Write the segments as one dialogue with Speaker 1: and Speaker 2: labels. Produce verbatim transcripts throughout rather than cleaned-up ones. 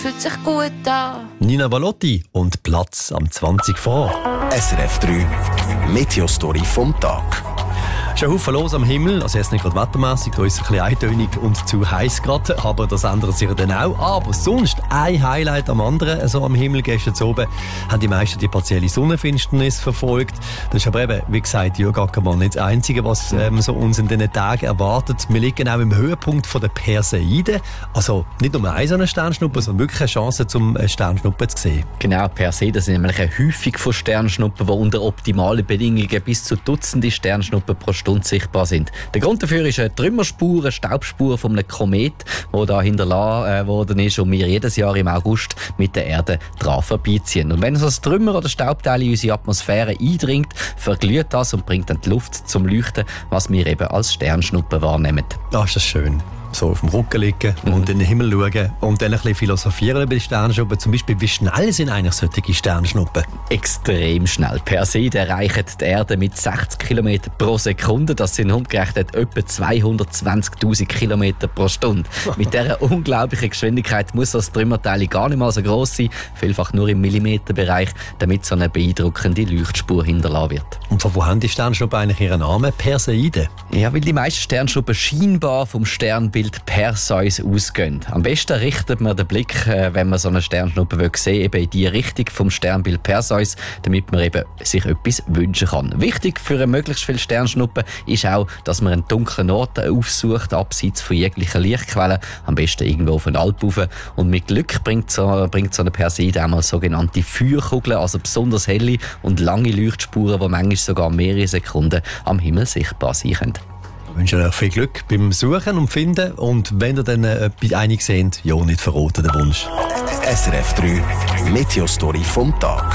Speaker 1: fühlt sich gut an.
Speaker 2: Nina Balotti und Platz am zwanzig vor.
Speaker 3: S R F drei Meteostory vom Tag.
Speaker 2: Schon ein Haufen los am Himmel, also jetzt nicht gerade wettermässig, da ist es ein bisschen eintönig und zu heiß gerade, aber das ändert sich dann auch. Aber sonst ein Highlight am anderen, also am Himmel gestern oben, haben die meisten die partielle Sonnenfinsternis verfolgt. Das ist aber eben, wie gesagt, Jörg Ackermann nicht das Einzige, was ähm, so uns in diesen Tagen erwartet. Wir liegen auch im Höhepunkt von der Perseide, also nicht nur eine so eine Sternschnuppe, sondern wirklich eine Chance, zum Sternschnuppen zu sehen.
Speaker 4: Genau, Perseiden sind nämlich eine Häufung von Sternschnuppen, die unter optimalen Bedingungen bis zu Dutzende Sternschnuppen pro Stunde sichtbar sind. Der Grund dafür ist eine Trümmerspur, eine Staubspur von einem Komet, der da hinterlassen äh, worden ist und wir jedes Jahr im August mit der Erde dran vorbeiziehen. Und wenn so ein Trümmer oder Staubteil in unsere Atmosphäre eindringt, verglüht das und bringt dann die Luft zum Leuchten, was wir eben als Sternschnuppen wahrnehmen.
Speaker 2: Ah, ist das schön. So auf dem Rücken liegen mhm. und in den Himmel schauen und dann ein bisschen philosophieren über die Sternschnuppen. Zum Beispiel, wie schnell sind eigentlich solche Sternschnuppen?
Speaker 4: Extrem schnell. Perseiden erreichen die Erde mit sechzig Kilometer pro Sekunde. Das sind umgerechnet etwa zweihundertzwanzigtausend Kilometer pro Stunde. Mit dieser unglaublichen Geschwindigkeit muss das Trümmerteil gar nicht mal so gross sein, vielfach nur im Millimeterbereich, damit so eine beeindruckende Leuchtspur hinterlassen wird.
Speaker 2: Und von wo haben die Sternschnuppen eigentlich ihren Namen? Perseiden?
Speaker 4: Ja, weil die meisten Sternschnuppen scheinbar vom Sternbild Perseus ausgehen. Am besten richtet man den Blick, wenn man so eine Sternschnuppe sehen will, eben in die Richtung vom Sternbild Perseus, damit man eben sich etwas wünschen kann. Wichtig für eine möglichst viele Sternschnuppen ist auch, dass man einen dunklen Ort aufsucht, abseits von jeglichen Lichtquellen, am besten irgendwo auf eine Alp rauf. Und mit Glück bringt so, bringt so eine Perseide einmal sogenannte Feuerkugeln, also besonders helle und lange Leuchtspuren, die manchmal sogar mehrere Sekunden am Himmel sichtbar sein können.
Speaker 2: Ich wünsche euch viel Glück beim Suchen und Finden. Und wenn ihr dann äh, etwas einig seht, ja, nicht verraten den Wunsch.
Speaker 3: S R F drei Meteostory vom Tag.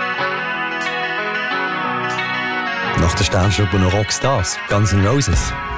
Speaker 2: Nach der Sternschnuppe noch Rockstars, Guns N' Roses.